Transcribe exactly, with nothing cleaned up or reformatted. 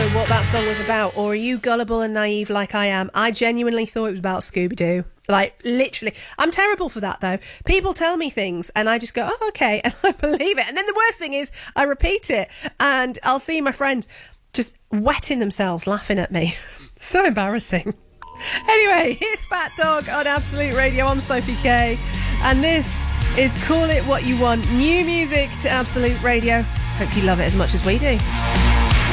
what that song was about, or are you gullible and naive like I am? I genuinely thought it was about Scooby-Doo. Like, literally. I'm terrible for that, though. People tell me things, and I just go, oh, okay, and I believe it. And then the worst thing is, I repeat it, and I'll see my friends just wetting themselves, laughing at me. So embarrassing. Anyway, here's Fat Dog on Absolute Radio. I'm Sophie Kay, and this is Call It What You Want. New music to Absolute Radio. Hope you love it as much as we do.